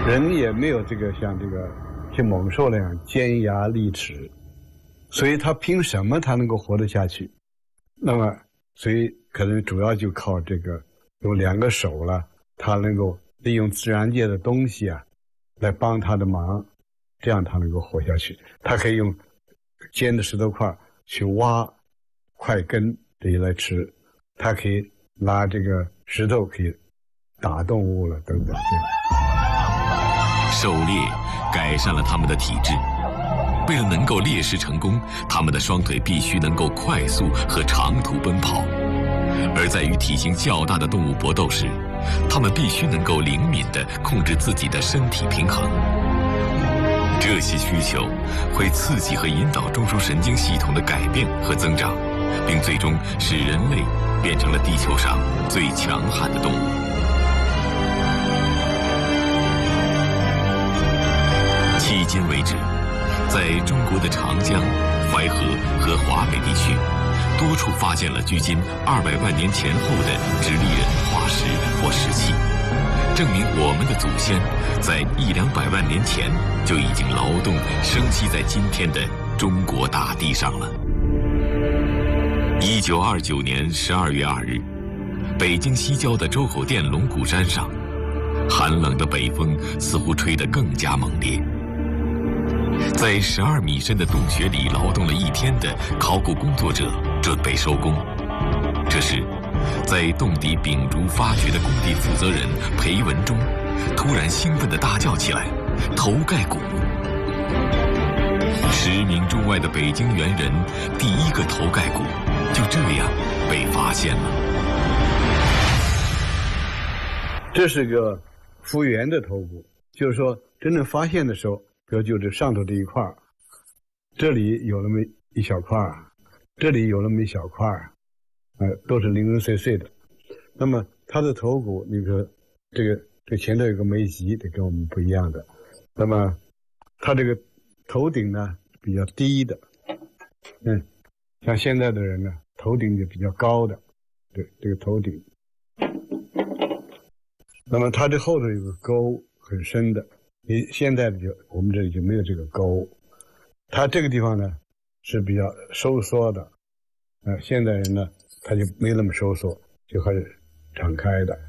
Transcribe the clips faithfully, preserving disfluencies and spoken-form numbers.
人也没有这个像这个像猛兽那样尖牙利齿，所以他凭什么他能够活得下去？那么，所以可能主要就靠这个有两个手了，他能够利用自然界的东西啊，来帮他的忙，这样他能够活下去。他可以用尖的石头块去挖块根这些来吃，他可以拿这个石头可以打动物了等等。 狩猎改善了他们的体质，为了能够猎食成功，他们的双腿必须能够快速和长途奔跑，而在与体型较大的动物搏斗时，他们必须能够灵敏地控制自己的身体平衡。这些需求会刺激和引导中枢神经系统的改变和增长，并最终使人类变成了地球上最强悍的动物。迄今为止，在中国的长江、淮河和华北地区，多处发现了距今二百万年前后的直立人化石或石器，证明我们的祖先在一两百万年前就已经劳动生息在今天的中国大地上了。一九二九年十二月二日，北京西郊的周口店龙骨山上，寒冷的北风似乎吹得更加猛烈。在十二米深的洞穴里劳动了一天的考古工作者准备收工。这时，在洞底秉烛发掘的工地负责人裴文忠突然兴奋地大叫起来：“头盖骨！”驰名中外的北京猿人第一个头盖骨就这样被发现了。 这是个复原的头骨，就是说真正发现的时候，比如就这上头这一块，这里有那么一小块，这里有那么一小块，呃，都是零零碎碎的。那么它的头骨，你说这个这前头有个眉脊，这跟我们不一样的。那么它这个头顶呢比较低的，嗯，像现在的人呢，头顶就比较高的，对，这个头顶。那么它这后头有个沟很深的。你现在就我们这里就没有这个沟，它这个地方呢是比较收缩的，呃，现代人呢他就没那么收缩，就开始敞开的。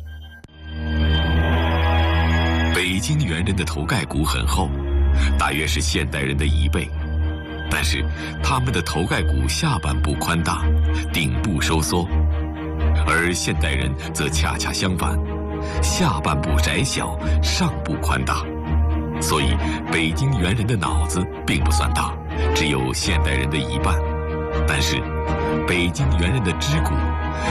北京猿人的头盖骨很厚，大约是现代人的一倍，但是他们的头盖骨下半部宽大，顶部收缩，而现代人则恰恰相反。下半部窄小，上部宽大，所以北京猿人的脑子并不算大，只有现代人的一半。但是，北京猿人的肢骨